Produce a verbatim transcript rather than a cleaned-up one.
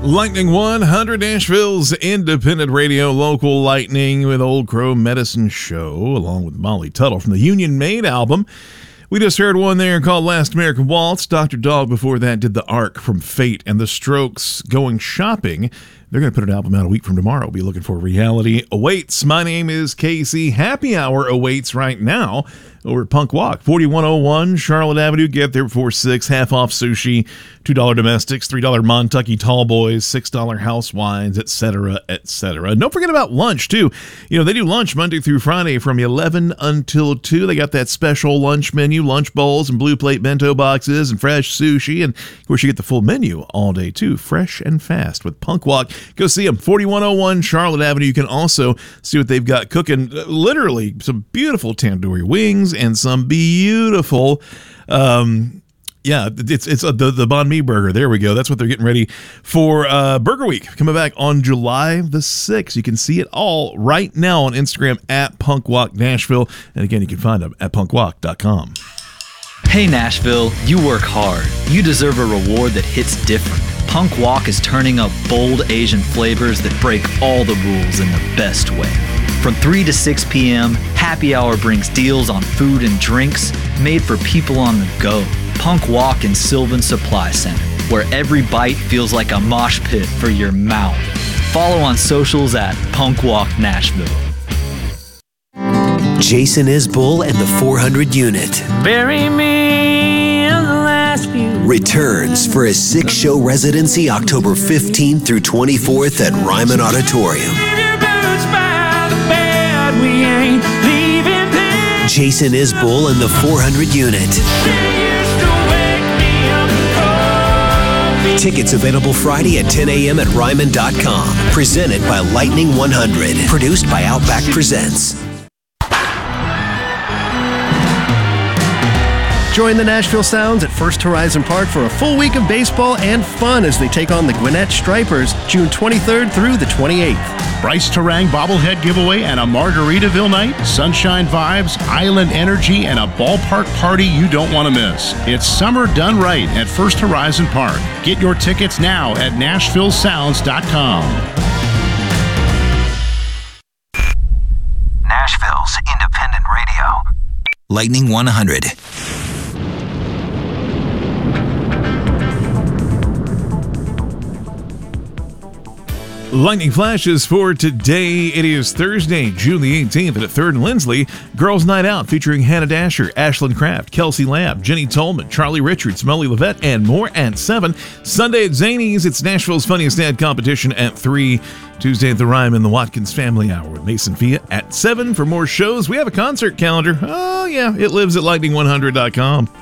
Lightning one hundred, Nashville's independent radio, local lightning with Old Crow Medicine Show, along with Molly Tuttle from the Union Made album. We just heard one there called Last American Waltz. Doctor Dog before that did The Ark from Fate, and The Strokes Going Shopping. They're going to put an album out a week from tomorrow. We'll be looking for Reality Awaits. My name is Casey. Happy Hour awaits right now over at Punk Walk, forty-one oh one Charlotte Avenue. Get there before six. Half off sushi, two dollars domestics, three dollars Montucky tall boys, six dollars house wines, et cetera, et cetera. And don't forget about lunch, too. You know, they do lunch Monday through Friday from eleven until two. They got that special lunch menu, lunch bowls and blue plate bento boxes and fresh sushi. And, of course, you get the full menu all day, too. Fresh and fast with Punk Walk. Go see them, forty-one oh one Charlotte Avenue. You can also see what they've got cooking. Literally, some beautiful tandoori wings and some beautiful, um, yeah, it's it's uh, the, the banh mi burger. There we go. That's what they're getting ready for uh, Burger Week. Coming back on July the sixth. You can see it all right now on Instagram at Punk Walk Nashville. And again, you can find them at punk walk dot com. Hey Nashville, you work hard. You deserve a reward that hits different. Punk Walk is turning up bold Asian flavors that break all the rules in the best way. From three to six p.m., Happy Hour brings deals on food and drinks made for people on the go. Punk Walk in Sylvan Supply Center, where every bite feels like a mosh pit for your mouth. Follow on socials at Punk Walk Nashville. Jason Isbell and the four hundred unit. Bury me in the last few. Returns for a six-show residency October fifteenth through twenty-fourth at Ryman Auditorium. We ain't leaving there. Jason Isbell and the four hundred unit. Tickets available Friday at ten a.m. at ryman dot com. Presented by Lightning one hundred. Produced by Outback Presents. Join the Nashville Sounds at First Horizon Park for a full week of baseball and fun as they take on the Gwinnett Stripers June twenty-third through the twenty-eighth. Bryce Terang bobblehead giveaway and a Margaritaville night, sunshine vibes, island energy, and a ballpark party you don't want to miss. It's summer done right at First Horizon Park. Get your tickets now at nashville sounds dot com. Nashville's independent radio. Lightning one hundred. Lightning flashes for today. It is Thursday, June the eighteenth, and at third and Lindsley, Girls Night Out featuring Hannah Dasher, Ashlyn Kraft, Kelsey Lab, Jenny Tolman, Charlie Richards, Molly Levette, and more at seven. Sunday at Zanies, it's Nashville's Funniest Dad competition at three. Tuesday at the Ryman, the Watkins Family Hour with Mason Fia at seven. For more shows, we have a concert calendar. Oh, yeah, it lives at lightning one hundred dot com.